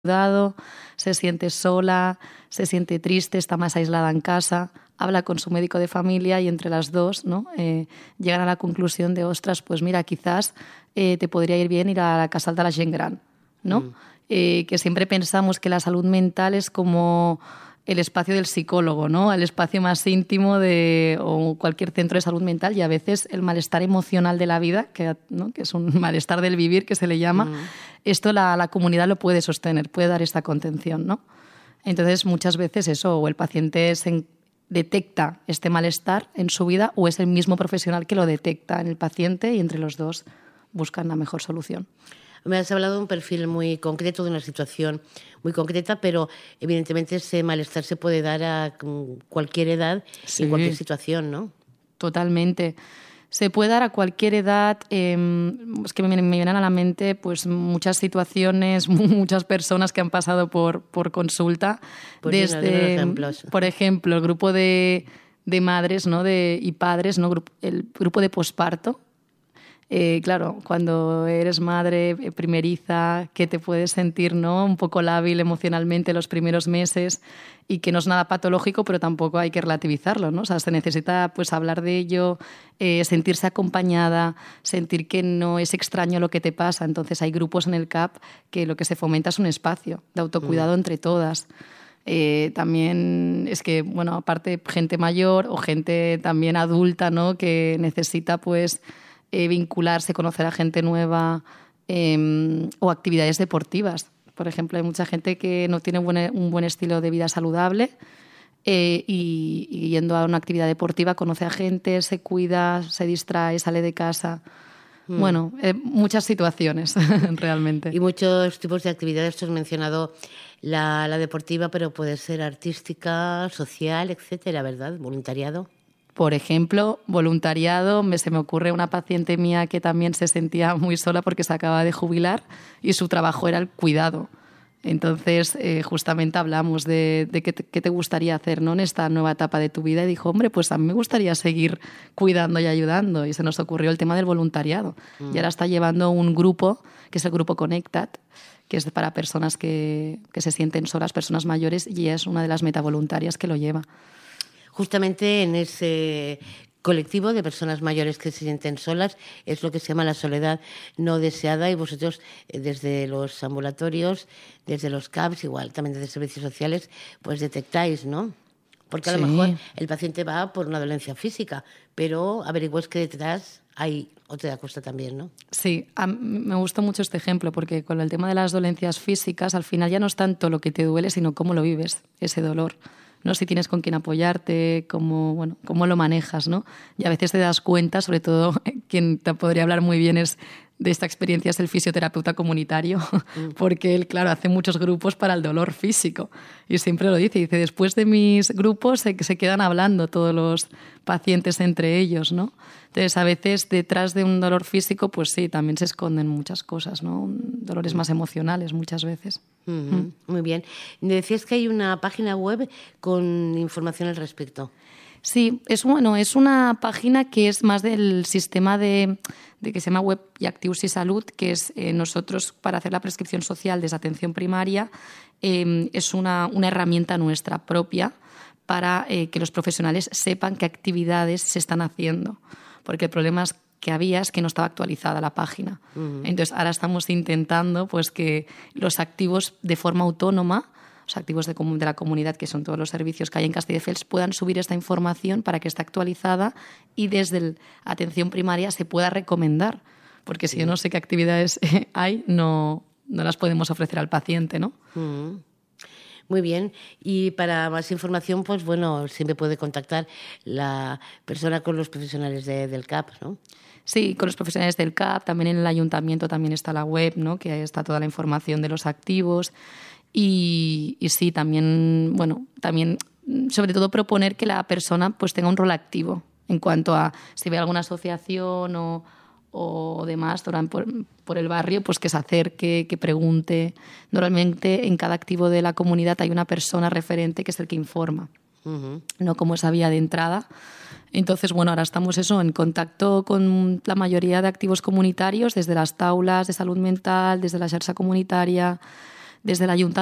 ayudado, se siente sola, se siente triste, está más aislada en casa, habla con su médico de familia y entre las dos, ¿no? Llegan a la conclusión de, ostras, pues mira, quizás te podría ir bien ir a la casa de la gent gran, ¿no? Que siempre pensamos que la salud mental es como el espacio del psicólogo, ¿no? El espacio más íntimo de o cualquier centro de salud mental, y a veces el malestar emocional de la vida, ¿no? Que es un malestar del vivir que se le llama, esto la comunidad lo puede sostener, puede dar esta contención, ¿no? Entonces muchas veces eso, o el paciente detecta este malestar en su vida o es el mismo profesional que lo detecta en el paciente y entre los dos buscan la mejor solución. Me has hablado de un perfil muy concreto, de una situación muy concreta, pero evidentemente ese malestar se puede dar a cualquier edad, sí, en cualquier situación, ¿no? Totalmente. Se puede dar a cualquier edad. Es que me vienen a la mente pues muchas situaciones, muchas personas que han pasado por consulta. Pues desde, ejemplos. Por ejemplo, el grupo de madres, ¿no? y padres, ¿no? El grupo de posparto. Claro, cuando eres madre primeriza, que te puedes sentir, ¿no? Un poco lábil emocionalmente los primeros meses y que no es nada patológico, pero tampoco hay que relativizarlo, ¿no? O sea, se necesita pues hablar de ello, sentirse acompañada, sentir que no es extraño lo que te pasa. Entonces hay grupos en el CAP que lo que se fomenta es un espacio de autocuidado entre todas. También es que, bueno, aparte gente mayor o gente también adulta, ¿no? Que necesita pues vincularse, conocer a gente nueva o actividades deportivas. Por ejemplo, hay mucha gente que no tiene un buen estilo de vida saludable y yendo a una actividad deportiva conoce a gente, se cuida, se distrae, sale de casa. Bueno, muchas situaciones realmente. Y muchos tipos de actividades. Tú has mencionado la deportiva, pero puede ser artística, social, etcétera, ¿verdad? Voluntariado. Por ejemplo, voluntariado, se me ocurre una paciente mía que también se sentía muy sola porque se acaba de jubilar y su trabajo era el cuidado. Entonces, justamente hablamos de qué te gustaría hacer, ¿no? En esta nueva etapa de tu vida, y dijo, hombre, pues a mí me gustaría seguir cuidando y ayudando, y se nos ocurrió el tema del voluntariado. Y ahora está llevando un grupo, que es el grupo Connectat, que es para personas que se sienten solas, personas mayores, y ella es una de las metavoluntarias que lo lleva. Justamente en ese colectivo de personas mayores que se sienten solas es lo que se llama la soledad no deseada, y vosotros desde los ambulatorios, desde los CAPs, igual también desde servicios sociales, pues detectáis, ¿no? Porque a lo mejor el paciente va por una dolencia física, pero averiguáis que detrás hay otra cosa también, ¿no? Sí, me gustó mucho este ejemplo porque con el tema de las dolencias físicas al final ya no es tanto lo que te duele, sino cómo lo vives, ese dolor. ¿No? Si tienes con quién apoyarte, cómo lo manejas, ¿no? Y a veces te das cuenta, sobre todo quien te podría hablar muy bien de esta experiencia es el fisioterapeuta comunitario, porque él, claro, hace muchos grupos para el dolor físico y siempre lo dice, después de mis grupos se quedan hablando todos los pacientes entre ellos, ¿no? Entonces, a veces detrás de un dolor físico, pues sí, también se esconden muchas cosas, ¿no? Dolores más emocionales muchas veces. Muy bien. Me decías que hay una página web con información al respecto. Sí, es una página que es más del sistema de que se llama Web y Actius y Salud, que es nosotros para hacer la prescripción social desde atención primaria, es una herramienta nuestra propia para que los profesionales sepan qué actividades se están haciendo, porque el problema que había es que no estaba actualizada la página. Entonces ahora estamos intentando pues que los activos de forma autónoma, los activos de la comunidad, que son todos los servicios que hay en Castelldefels, puedan subir esta información para que esté actualizada y desde atención primaria se pueda recomendar. Porque si yo no sé qué actividades hay, no las podemos ofrecer al paciente, ¿no? Muy bien. Y para más información, pues bueno, siempre puede contactar la persona con los profesionales del CAP, ¿no? Sí, con los profesionales del CAP, también en el ayuntamiento también está la web, ¿no? Que ahí está toda la información de los activos. Y sí, también sobre todo proponer que la persona pues tenga un rol activo en cuanto a si ve alguna asociación o demás por el barrio, pues que se acerque, que pregunte. Normalmente en cada activo de la comunidad hay una persona referente que es el que informa, no como esa vía de entrada. Entonces, bueno, ahora estamos en contacto con la mayoría de activos comunitarios, desde las taulas de salud mental, desde la xarxa comunitaria, desde el ayuntamiento